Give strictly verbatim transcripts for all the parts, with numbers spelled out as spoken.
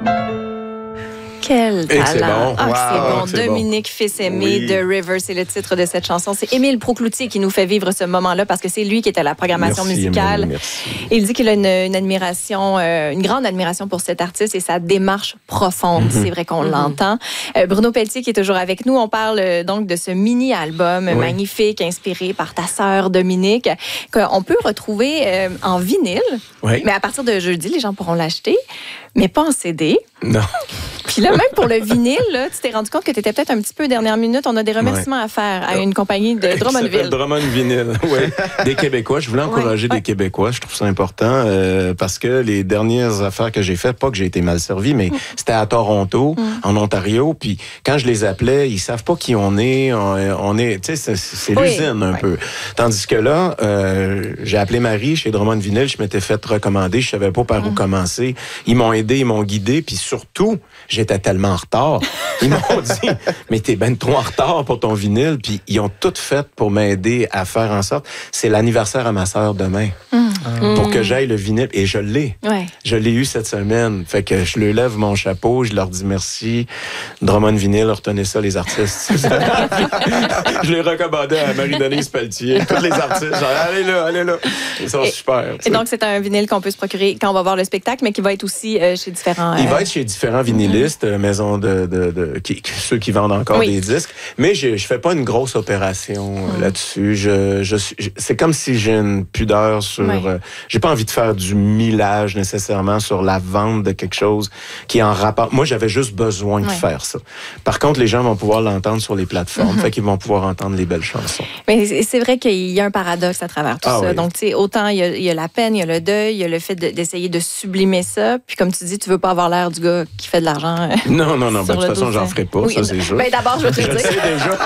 Quel talent! C'est bon. Ah, Wow, c'est bon. c'est Dominique bon. Fils-Aimé Oui. de River, c'est le titre de cette chanson. C'est Émile Proucloutier qui nous fait vivre ce moment-là parce que c'est lui qui est à la programmation Merci, musicale. Émile, merci. Il dit qu'il a une, une admiration, euh, une grande admiration pour cet artiste et sa démarche profonde. Mm-hmm. C'est vrai qu'on mm-hmm. l'entend. Euh, Bruno Pelletier qui est toujours avec nous. On parle euh, donc de ce mini-album oui. magnifique inspiré par ta sœur Dominique qu'on peut retrouver euh, en vinyle. Oui. Mais à partir de jeudi, les gens pourront l'acheter, mais pas en C D. Non. Puis là, même pour le vinyle, là, tu t'es rendu compte que tu étais peut-être un petit peu dernière minute. On a des remerciements ouais. à faire à une compagnie de Drummondville. Drummond Vinyl, oui. Des Québécois. Je voulais encourager ouais. des Québécois. Je trouve ça important euh, parce que les dernières affaires que j'ai faites, pas que j'ai été mal servi, mais mm. c'était à Toronto, mm. en Ontario. Puis quand je les appelais, ils savent pas qui on est. On, on est, tu sais, c'est, c'est oui. l'usine un ouais. peu. Tandis que là, euh, j'ai appelé Marie chez Drummond Vinyl. Je m'étais fait recommander. Je savais pas par mm. où commencer. Ils m'ont aidé, ils m'ont guidé. Puis surtout, j'étais tellement en retard. Ils m'ont dit, mais t'es ben trop en retard pour ton vinyle. Puis ils ont tout fait pour m'aider à faire en sorte. C'est l'anniversaire à ma sœur demain. Mmh. Pour que j'aille le vinyle. Et je l'ai. Ouais. Je l'ai eu cette semaine. Fait que je leur lève mon chapeau, je leur dis merci. Drummond Vinyl, retenez ça, les artistes. Je l'ai recommandé à Marie-Denise Pelletier. Tous les artistes, genre, allez là, allez là. Ils sont et, super. Et donc, c'est un vinyle qu'on peut se procurer quand on va voir le spectacle, mais qui va être aussi euh, chez différents... Euh... Il va être chez différents vinylistes, mm-hmm. maisons de... de, de qui, ceux qui vendent encore oui. des disques. Mais je je fais pas une grosse opération mm. là-dessus. Je, je, je, c'est comme si j'ai une pudeur sur... Oui. Euh, j'ai pas envie de faire du millage nécessairement sur la vente de quelque chose qui est en rapport... Moi, j'avais juste besoin de oui. faire ça. Par contre, les gens vont pouvoir l'entendre sur les plateformes. Mm-hmm. Fait qu'ils vont pouvoir entendre les belles chansons. Mais c'est vrai qu'il y a un paradoxe à travers tout ah, ça. Oui. Donc, tu sais, autant il y, a, il y a la peine, il y a le deuil, il y a le fait de, d'essayer de sublimer ça. Puis comme tu dis, tu veux pas avoir l'air du gars qui fait de l'argent. Non, non, non. Ben, de toute façon, j'en ferai pas, oui, ça, c'est sûr. Ben, d'abord, je veux te je dire. Je sais déjà.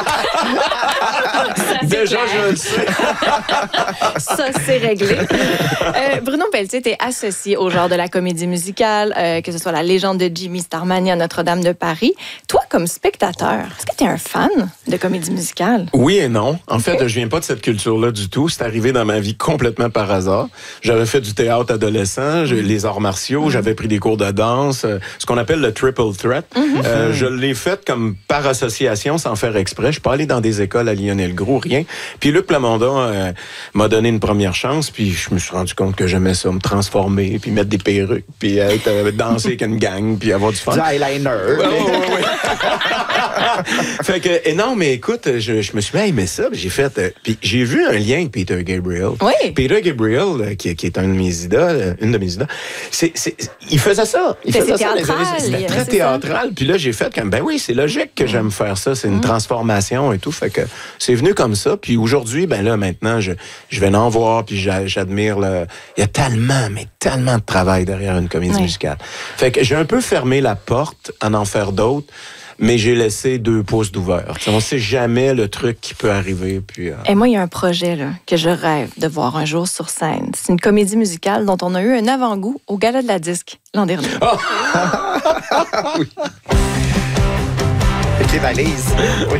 Déjà, je le sais. Ça, c'est réglé. Euh, Bruno Pelletier, t'es associé au genre de la comédie musicale, euh, que ce soit La Légende de Jimmy Starmanie à Notre-Dame de Paris. Toi, comme spectateur, est-ce que t'es un fan de comédie musicale? Oui et non. En okay. fait, je viens pas de cette culture-là du tout. C'est arrivé dans ma vie complètement par hasard. J'avais fait du théâtre adolescent, mm. les arts martiaux, mm. j'avais pris des cours de danse, euh, ce qu'on appelle le triple threat. Mm-hmm. Euh, je l'ai fait comme par association, sans faire exprès. Je suis pas allé dans des écoles à Lionel-Gros, rien. Puis Luc Plamondon euh, m'a donné une première chance, puis je me suis rendu compte que j'aimais ça, me transformer, puis mettre des perruques, puis être, euh, danser avec une gang, puis avoir du fun. Du eyeliner. Oh, oui, oui. Fait que, et non, mais écoute, je, je me suis aimé ça, puis j'ai fait, euh, puis j'ai vu un lien avec Peter Gabriel. Oui. Peter Gabriel, euh, qui, qui est un de mes idoles, une de mes idoles, c'est, c'est, il faisait ça. Il faisait ça. Les années, c'était très théâtral. Puis là, j'ai fait comme, ben oui, c'est logique que j'aime faire ça. C'est une mm. transformation et tout. Fait que c'est venu comme ça. Puis aujourd'hui, ben là, maintenant, je, je vais en voir, puis j'admire le... Il y a tellement, mais tellement de travail derrière une comédie oui. musicale. Fait que j'ai un peu fermé la porte à en faire d'autres, mais j'ai laissé deux pouces d'ouvert. On ne sait jamais le truc qui peut arriver. Puis, euh... Et moi, il y a un projet là, que je rêve de voir un jour sur scène. C'est une comédie musicale dont on a eu un avant-goût au Gala de la Disque l'an dernier. Oh! Oui. Avec les valises. Oui.